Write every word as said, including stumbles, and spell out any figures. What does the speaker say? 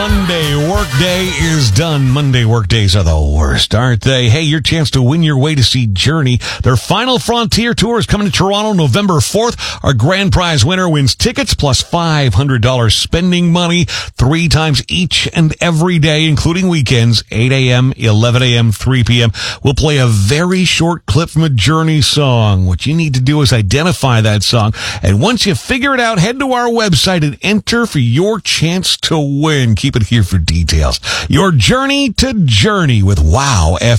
Monday workday is done. Monday workdays are the worst, aren't they? Hey, your chance to win your way to see Journey. Their Final Frontier tour is coming to Toronto November fourth. Our grand prize winner wins tickets plus five hundred dollars spending money three times each and every day, including weekends, eight a.m., eleven a.m., three p.m. We'll play a very short clip from a Journey song. What you need to do is identify that song, and once you figure it out, head to our website and enter for your chance to win. Keep it here for details. Your journey to Journey with Wow F M.